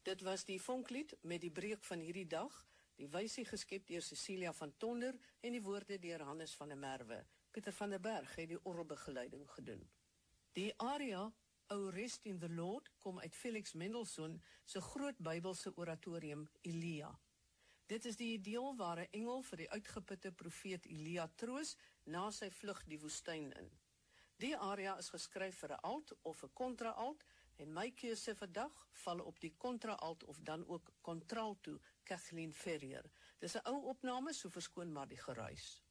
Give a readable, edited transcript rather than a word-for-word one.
Dit was die vonklied met die breek van hierdie dag, die wysie geskep deur Cecilia van Tonder en die woorde deur Hannes van der Merwe. Pieter van der Berg het die orgelbegeleiding gedoen. Die aria O Rest in the Lord kom uit Felix Mendelssohn se groot Bybelse oratorium Elia. Dit is die deel waar 'n engel vir die uitgeputte profeet Elia troos na sy vlug die woestyn in. Die aria is geskryf vir 'n alt of 'n kontra-alt en my keuse vandag val op die kontra-alt of dan ook contralto Kathleen Ferrier. Dis 'n ou opname, so verskoon maar die geruis.